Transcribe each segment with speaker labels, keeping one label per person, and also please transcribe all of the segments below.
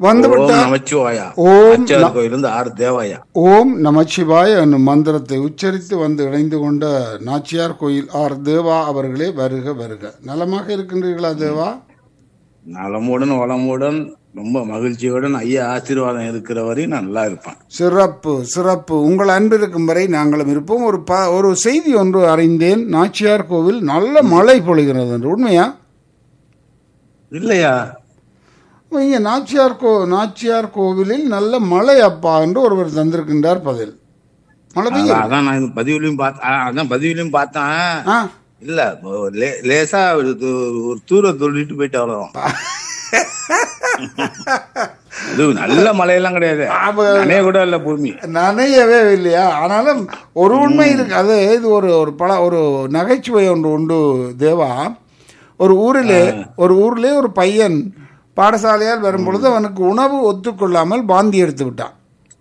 Speaker 1: வந்து
Speaker 2: ஓம்
Speaker 1: விட்டார்.
Speaker 2: நமச்சிவாயா.
Speaker 1: ஓம்
Speaker 2: அச்சார் கோயிலிருந்து ஆறு தேவாயா.
Speaker 1: ஓம் நமச்சிவாய என்னும் மந்திரத்தை உச்சரித்து வந்து இணைந்து கொண்ட நாச்சியார் கோயில் ஆர் தேவா அவர்களே, வருக வருக. நலமாக இருக்கின்றீர்களா தேவா?
Speaker 2: நலமுடன் வளமுடன் ரொம்ப மகிழ்ச்சியுடன் ஐயா ஆசீர்வாதம் இருக்கிற வரையும் நான் நல்லா இருப்பேன்.
Speaker 1: சிறப்பு சிறப்பு. உங்கள் அன்பு இருக்கும் வரை நாங்களும் இருப்போம். ஒரு செய்தி ஒன்று அறிந்தேன். நாச்சியார் கோவில் நல்ல மழை பொழிகிறது என்று. உண்மையா?
Speaker 2: இல்லையா?
Speaker 1: இங்கே நாச்சியார் கோவிலில் நல்ல மழை அப்பா என்று ஒருவர் தந்திருக்கின்றார் பதில். மழை பெய்யும்.
Speaker 2: அதான் நான் பதிவிலையும் பார்த்தேன். இல்ல லேசா ஒரு தூர சொல்லிட்டு போயிட்டு அவ்வளவுதான். அது நல்ல மழையெல்லாம் கிடையாது, நனைய கூட இல்ல, பூமி
Speaker 1: நனையவே இல்லையா? ஆனாலும் ஒரு உண்மை இருக்கு. அது இது ஒரு நகைச்சுவை ஒன்று உண்டு தேவா. ஒரு ஊரிலே ஒரு பையன் பாடசாலையால் வரும்பொழுது அவனுக்கு உணவு ஒத்துக்கொள்ளாமல் வாந்தி எடுத்து விட்டான்.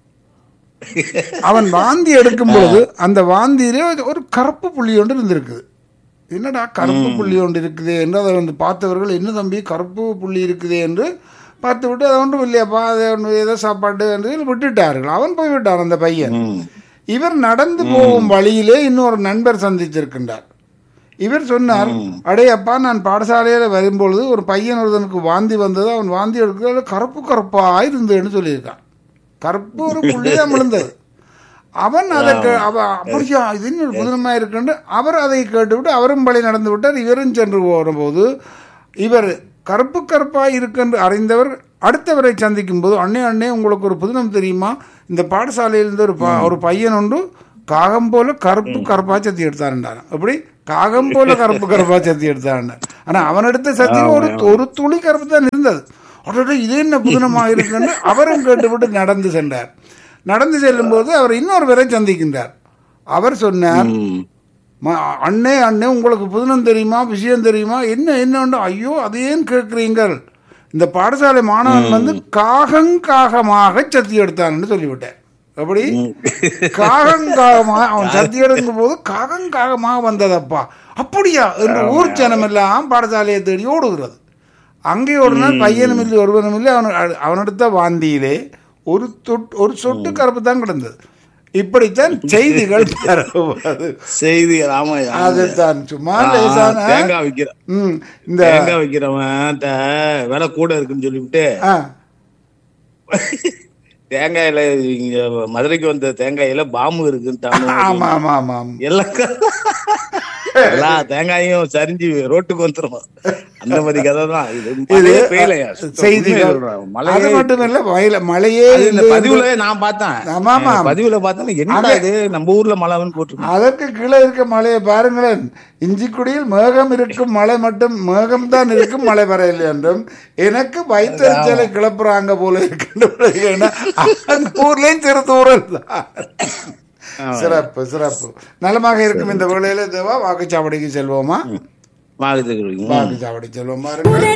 Speaker 1: அவன் வாந்தி எடுக்கும் பொழுது அந்த வாந்தியிலே ஒரு கருப்பு புள்ளி ஒன்று இருந்திருக்குது. என்னடா கருப்பு புள்ளி ஒன்று இருக்குது என்று அதை வந்து பார்த்தவர்கள், என்ன தம்பி கருப்பு புள்ளி இருக்குது என்று பார்த்து விட்டு, அதை ஒன்றும் இல்லையாப்பா, அதை ஒன்று ஏதோ சாப்பாடு என்று விட்டுட்டார்கள். அவன் போய்விட்டான் அந்த பையன். இவர் நடந்து போகும் வழியிலே இன்னொரு நண்பர் சந்திச்சிருக்கின்றார். இவர் சொன்னார், அடே அப்பா, நான் பாடசாலையில் வரும்பொழுது ஒரு பையன் ஒருத்தனுக்கு வாந்தி வந்தது, அவன் வாந்தி எடுக்கிறது கருப்பா இருந்ததுன்னு சொல்லியிருக்கான். கருப்பு ஒரு புள்ளிதான் விழுந்தது. அவன் அதை அப்படியா இது இன்னொரு புதுமையா இருக்குன்னு அவர் அதை கேட்டுவிட்டு அவரும் வழி நடந்து விட்டார். இவரும் சென்று போகும்போது இவர் கருப்பா இருக்குன்னு அறிந்தவர் அடுத்தவரை சந்திக்கும் போது, அண்ணே உங்களுக்கு ஒரு புதினம் தெரியுமா, இந்த பாடசாலையிலிருந்து ஒரு பையன் ஒன்று காகம் போல கருப்பா சத்தி எடுத்தாருண்டார். அப்படி காகம் போல கருப்பா சத்தி எடுத்தாருண்டார். ஆனா அவன் எடுத்த சத்தியில் ஒரு துளி கருப்பு தான் இருந்தது. அவரோட இது என்ன புதினமா இருக்குன்னு அவரும் கேட்டுவிட்டு நடந்து சென்றார். நடந்து செல்லும் போது அவர் இன்னொருவரை சந்திக்கின்றார். அவர் சொன்னார், அண்ணே உங்களுக்கு புதினம் தெரியுமா, விஷயம் தெரியுமா, என்ன? ஐயோ அது ஏன் கேட்கிறீங்கள், இந்த பாடசாலை மாணவன் வந்து காகமாக சத்தி எடுத்தான்னு சொல்லிவிட்டேன். அப்படி காகமாக அவன் சத்தி எடுக்கும் போது காகமாக வந்ததப்பா, அப்படியா என்று ஊர் ஜனம் எல்லாம் பாடசாலையை தேடி ஓடுகிறது. அங்கே ஓடுனால் பையனும் இல்லை ஒருவனும் இல்லை. அவனெடுத்த வாந்தியிலே ஒரு சொட்டு கருப்பு தான் கிடந்தது. இப்படித்தான் செய்திகள் பரவுவது.
Speaker 2: செய்திகள்
Speaker 1: அதுதான் சும்மா
Speaker 2: தேங்காய் வைக்கிறவன் விலை கூட இருக்குன்னு சொல்லிவிட்டு தேங்காயில மதுரைக்கு வந்த தேங்காயில பாம்பு இருக்குன்னு எல்லா தேங்காயும் சரிஞ்சு ரோட்டுக்கு வந்துரும். அந்த மாதிரி கதை தான் செய்திகள்.
Speaker 1: அது மட்டுமல்ல, மழையே
Speaker 2: பதிவுல நான் பார்த்தேன். பதிவுல பார்த்தேன், என்னடா இது நம்ம ஊர்ல மழைன்னு போட்டு.
Speaker 1: அதற்கு கீழே இருக்க மழையை பாருங்களேன். இஞ்சிக்குடியில் மேகம் இருக்கும், மழை மட்டும் மேகம் தான் இருக்கும், மழை வரையில்லை என்றும் எனக்கு வைத்தறிச்சலை கிளப்புறாங்க போல இருக்கின்ற ஊர்லயும் சிறு தூரல் தான். சிறப்பு. நலமாக இருக்கும் இந்த வேளையில தேவா வாக்குச்சாவடிக்கு செல்வோமா?
Speaker 2: வாக்குச்சாவடி
Speaker 1: செல்வோமா?